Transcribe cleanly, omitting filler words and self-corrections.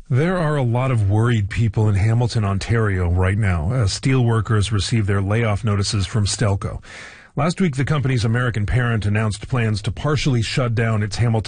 There are a lot of worried people in Hamilton, Ontario right now as steel workers receive their layoff notices from Stelco. Last week, the company's American parent announced plans to partially shut down its Hamilton